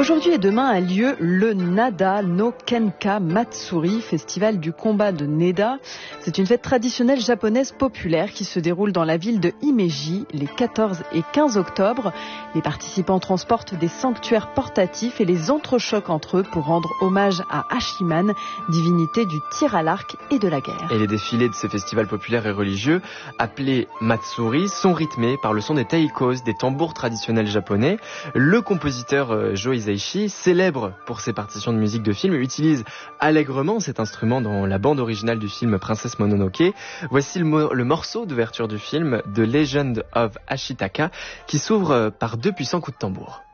Aujourd'hui et demain a lieu le Nada no Kenka Matsuri, festival du combat de Neda. C'est une fête traditionnelle japonaise populaire qui se déroule dans la ville de Himeji les 14 et 15 octobre. Les participants transportent des sanctuaires portatifs et les entrechoquent entre eux pour rendre hommage à Hachiman, divinité du tir à l'arc et de la guerre. Et les défilés de ce festival populaire et religieux, appelés Matsuri, sont rythmés par le son des taikos, des tambours traditionnels japonais. Le compositeur Joe Hisaishi, célèbre pour ses partitions de musique de film, utilise allègrement cet instrument dans la bande originale du film Princesse Mononoke. Voici le morceau d'ouverture du film The Legend of Ashitaka qui s'ouvre par 2 puissants coups de tambour.